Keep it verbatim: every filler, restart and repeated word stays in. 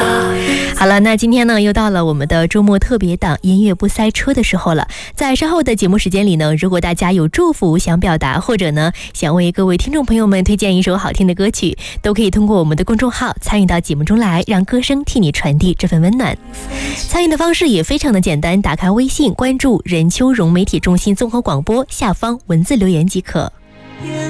好了，那今天呢又到了我们的周末特别档音乐不塞车的时候了。在稍后的节目时间里呢，如果大家有祝福想表达，或者呢想为各位听众朋友们推荐一首好听的歌曲，都可以通过我们的公众号参与到节目中来，让歌声替你传递这份温暖。参与的方式也非常的简单，打开微信关注任秋荣媒体中心综合广播，下方文字留言即可。